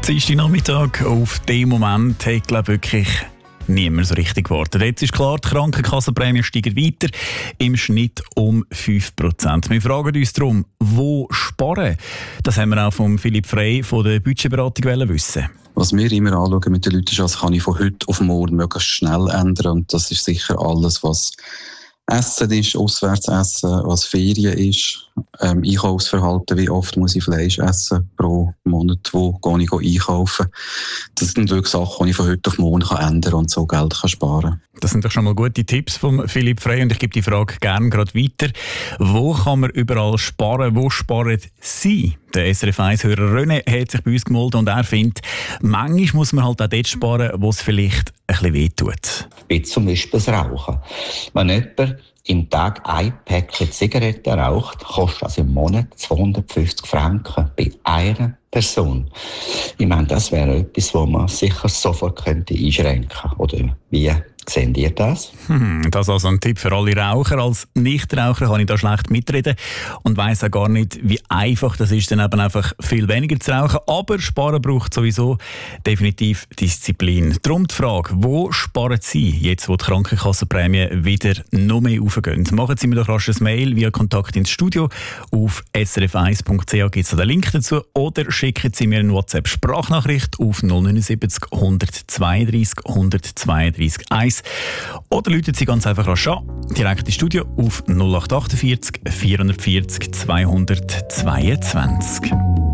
Nachmittag auf den Moment hat, glaube ich, wirklich niemand so richtig gewartet. Jetzt ist klar, die Krankenkassenprämien steigen weiter, im Schnitt um 5%. Wir fragen uns darum, wo sparen? Das haben wir auch von Philipp Frey von der Budgetberatung wissen. Was wir immer anschauen mit den Leuten ist, was kann ich von heute auf morgen möglichst schnell ändern. Und das ist sicher alles, was Essen ist, Auswärtsessen, was Ferien ist, Einkaufsverhalten, wie oft muss ich Fleisch essen pro Monat, wo gehe ich einkaufen. Das sind wirklich Sachen, die ich von heute auf morgen ändern kann und so Geld sparen kann. Das sind doch schon mal gute Tipps von Philipp Frey und ich gebe die Frage gerne gerade weiter. Wo kann man überall sparen? Wo sparen Sie? Der SRF 1-Hörer René hat sich bei uns gemeldet und er findet, manchmal muss man halt auch dort sparen, wo es vielleicht ein bisschen wehtut. Wie zum Beispiel das Rauchen. Wenn jemand im Tag ein Päckchen Zigaretten raucht, kostet das im Monat 250 Franken bei einer Person. Ich meine, das wäre etwas, was man sicher sofort einschränken könnte. Oder wie sehen ihr das? Das ist also ein Tipp für alle Raucher. Als Nichtraucher kann ich da schlecht mitreden und weiss auch gar nicht, wie einfach das ist, dann eben einfach viel weniger zu rauchen. Aber Sparen braucht sowieso definitiv Disziplin. Darum die Frage, wo sparen Sie, jetzt wo die Krankenkassenprämien wieder noch mehr aufgehen? Machen Sie mir doch rasch ein Mail via Kontakt ins Studio. Auf srf1.ch gibt es den Link dazu oder schicken Sie mir eine WhatsApp-Sprachnachricht auf 079 132 132 1. Oder rufen Sie ganz einfach rasch an, direkt ins Studio auf 0848 440 222.